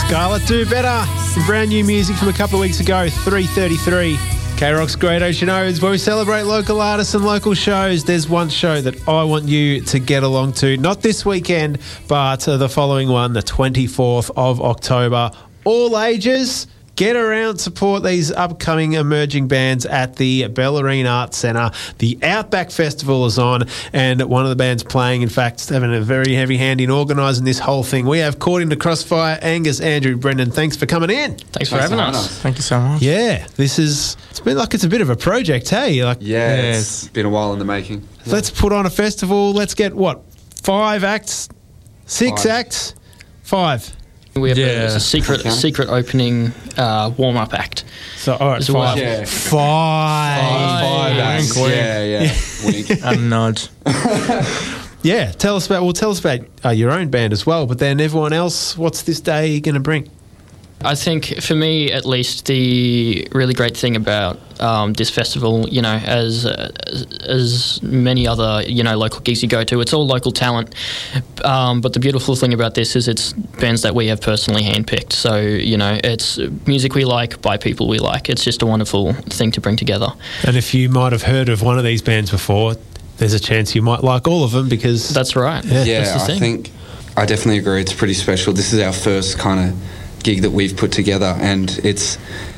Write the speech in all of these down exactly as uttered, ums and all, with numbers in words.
Scarlett Do Better. Some brand new music from a couple of weeks ago, three thirty-three. K-Rock's Great Ocean O's, where we celebrate local artists and local shows. There's one show that I want you to get along to, not this weekend, but uh, the following one, the twenty-fourth of October. All ages. Get around, support these upcoming emerging bands at the Bellarine Arts Centre. The Outback Festival is on, and one of the bands playing, in fact, having a very heavy hand in organising this whole thing. We have caught into Crossfire, Angus, Andrew, Brendan. Thanks for coming in. Thanks for having us. Thank you so much. Yeah, this is, it's been like it's a bit of a project, hey? Like, Yeah, Yes. it's been a while in the making. let's put on a festival. Let's get, what, five acts? Six Five. acts? Five. We have Yeah. a, a secret Okay. secret opening uh, warm up act. So, all right, As well. five. Yeah. Five. Five acts. Wink, wink. Yeah, yeah. Wink. And nod. Yeah, tell us about, well, tell us about uh, your own band as well, but then everyone else, what's this day going to bring? I think for me, at least, the really great thing about um, this festival, you know, as, uh, as as many other, you know, local gigs you go to, it's all local talent. Um, but the beautiful thing about this is it's bands that we have personally handpicked. So, you know, it's music we like by people we like. It's just a wonderful thing to bring together. And if you might have heard of one of these bands before, there's a chance you might like all of them because... That's right. Yeah. Yeah, That's the I thing. think I definitely agree. It's pretty special. This is our first kind of gig that we've put together, and it's,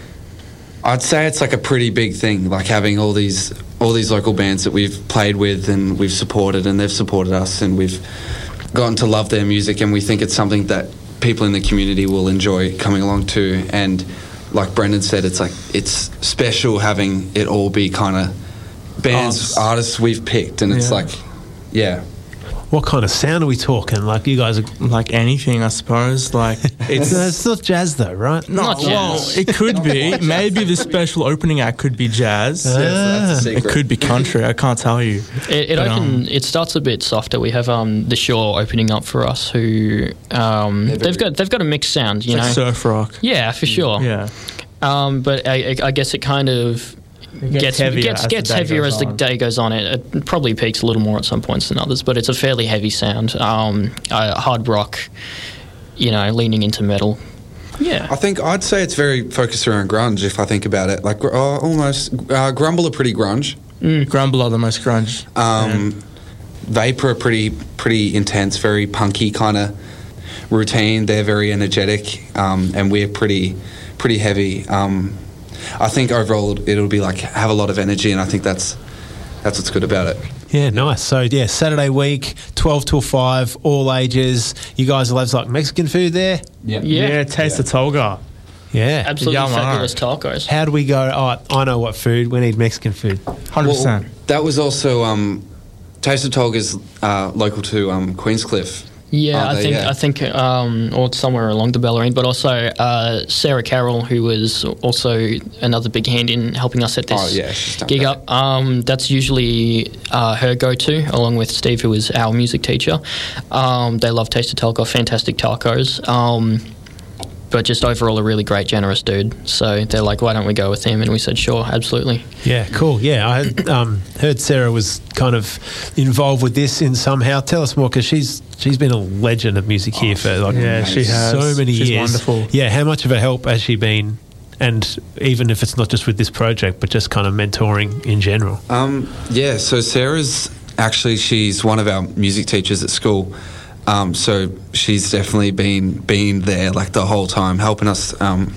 I'd say it's like a pretty big thing, like having all these all these local bands that we've played with and we've supported, and they've supported us, and we've gotten to love their music, and we think it's something that people in the community will enjoy coming along to. And like Brendan said, it's like it's special having it all be kind of bands, Artists. artists we've picked, and it's Yeah. like, yeah. What kind of sound are we talking? Like, you guys are... Like anything, I suppose. Like It's, it's it's not jazz, though, right? no, Not well, jazz. it could be. Maybe the special opening act could be jazz. Ah. Yeah, so that's a It secret. could be country. I can't tell you. It, it But, open. um, It starts a bit softer. We have um, the Shore opening up for us, who um, They're they've very- got they've got a mixed sound, you It's know. like surf rock. Yeah, for sure. Yeah. Um, but I, I- I guess it kind of gets gets heavier gets, as gets the day heavier goes as the on. day goes on. It, it probably peaks a little more at some points than others, but it's a fairly heavy sound. Um, uh, hard rock, you know, leaning into metal. Yeah. I think I'd say it's very focused around grunge. If I think about it, like gr- uh, almost uh, Grumble are pretty grunge. Grumble are the most grunge. Um, Vapor are pretty pretty intense, very punky kind of routine. They're very energetic, um, and we're pretty pretty heavy. Um, I think overall it'll be like have a lot of energy, and I think that's that's what's good about it. Yeah, nice. So, yeah, Saturday week, twelve till five, all ages. You guys will have, like, Mexican food there? Yeah. Yeah, taste the Tolga. Yeah. Absolutely Yum, fabulous tacos. How do we go? Oh, I know what food. We need Mexican food. one hundred percent. Well, that was also um, Taste of Tolga is uh, local to um, Queenscliff. Yeah, Are I they? think Yeah. I think um, or somewhere along the Bellarine, but also uh, Sarah Carroll, who was also another big hand in helping us set this Oh, yeah, she's done gig great. up. Um, that's usually uh, her go-to, along with Steve, who is our music teacher. Um, they love Taste of Tolga, fantastic tacos. Um, but just overall a really great, generous dude. So they're like, why don't we go with him? And we said, sure, absolutely. Yeah, cool. Yeah, I had, um, heard Sarah was kind of involved with this in somehow. Tell us more, because she's she's been a legend of music here for like Yeah, she has. so many She's years. wonderful. Yeah, how much of a help has she been? And even if it's not just with this project, but just kind of mentoring in general. Um, yeah, so Sarah's actually she's one of our music teachers at school. Um, so she's definitely been been there like the whole time, helping us, um,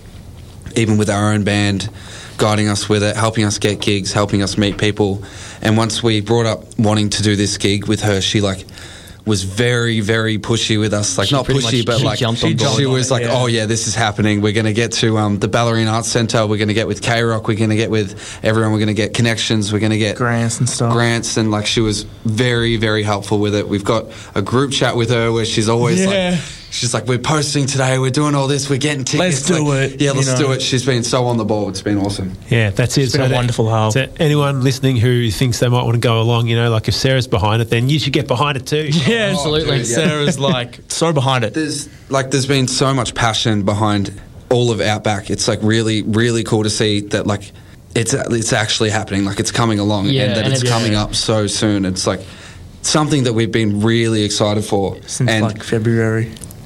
even with our own band, guiding us with it, helping us get gigs, helping us meet people. And once we brought up wanting to do this gig with her, she like was very, very pushy with us. Like She not pretty pushy, much- but she like jumped on she, board she on was it, like, yeah. "Oh yeah, this is happening. We're going to get to um, the Bellarine Arts Centre. We're going to get with K-Rock. We're going to get with everyone. We're going to get connections. We're going to get Grants and stuff. grants." And like she was very, very helpful with it. We've got a group chat with her where she's always Yeah. like, she's like, "We're posting today. We're doing all this. We're getting tickets. Let's do Like, it," Yeah, you let's know. do it." She's been so on the ball. It's been awesome. Yeah, that's it. It's been a that- wonderful help. So anyone listening who thinks they might want to go along, you know, like if Sarah's behind it, then you should get behind it too. Yeah, Absolutely. dude, yeah. Sarah's like so behind it. There's like there's been so much passion behind all of Outback. It's like really, really cool to see that like it's it's actually happening. Like it's coming along, Yeah, and that and it's it's- coming up so soon. It's like something that we've been really excited for. Since and like February.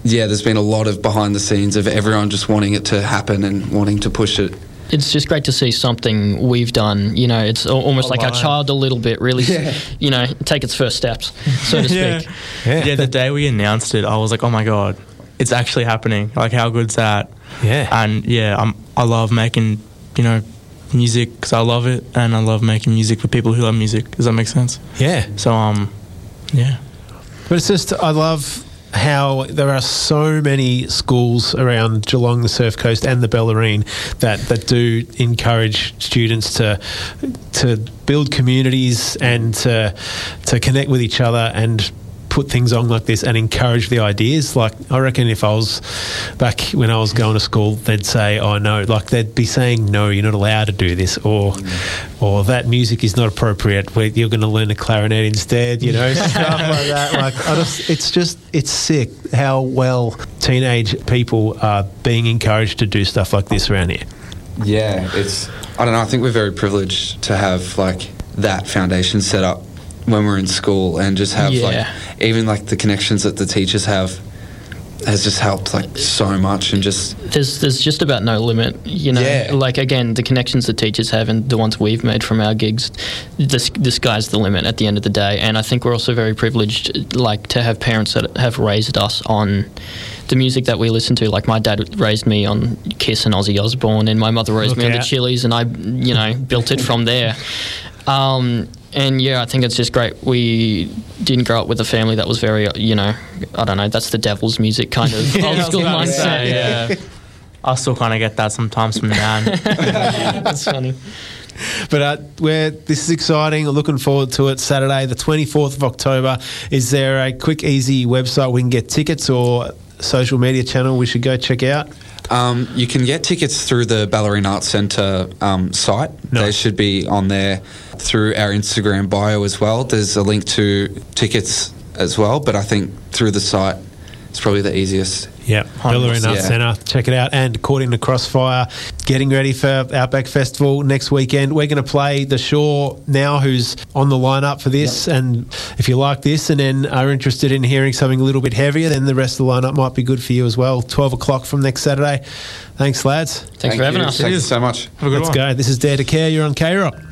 yeah, there's been a lot of behind the scenes of everyone just wanting it to happen and wanting to push it. It's just great to see something we've done. You know, it's al- almost like our child a little bit, really, Yeah. you know, take its first steps, so to Yeah. speak. Yeah. Yeah, the day we announced it, I was like, oh my God, it's actually happening. Like, how good's that? Yeah. And yeah, I'm, I love making, you know, music because I love it, and I love making music for people who love music. Does that make sense? Yeah. So, um, yeah. But it's just, I love how there are so many schools around Geelong, the Surf Coast and the Bellarine that, that do encourage students to to build communities and to, to connect with each other and put things on like this and encourage the ideas. Like, I reckon if I was back when I was going to school, they'd say, oh no, like they'd be saying, no, you're not allowed to do this, or or that music is not appropriate, where you're going to learn the clarinet instead, you know, stuff like that. Like, I just, it's just, it's sick how well teenage people are being encouraged to do stuff like this around here. Yeah, it's, I don't know, I think we're very privileged to have like that foundation set up when we're in school, and just have Yeah. like even like the connections that the teachers have has just helped like so much, and just There's there's just about no limit, you know. Yeah. Like, again, the connections that teachers have and the ones we've made from our gigs, this the sky's the limit at the end of the day. And I think we're also very privileged, like, to have parents that have raised us on the music that we listen to. Like, my dad raised me on Kiss and Ozzy Osbourne, and my mother raised Look me on out. the Chili's, and I, you know, built it from there. Um, and yeah, I think it's just great. We didn't grow up with a family that was very, you know, I don't know, that's the devil's music kind of old school mindset. Yeah. I still kind of get that sometimes from Nan. That's funny. But uh, we're, this is exciting. We're looking forward to it. Saturday, the twenty-fourth of October. Is there a quick, easy website we can get tickets, or social media channel we should go check out? Um, you can get tickets through the Ballerina Arts Centre um, site. Nice. They should be on there through our Instagram bio as well. There's a link to tickets as well, but I think through the site it's probably the easiest. Yeah, Bellarine Arts Yeah. Centre. Check it out. And according to Crossfire, getting ready for Outback Festival next weekend. We're going to play The Shore now, who's on the lineup for this. Yep. And if you like this and then are interested in hearing something a little bit heavier, then the rest of the lineup might be good for you as well. twelve o'clock from next Saturday. Thanks, lads. Thanks Thank for having you. us. Thank you so much. Have a good Let's one. go. This is Dare to Care. You're on K-Rock.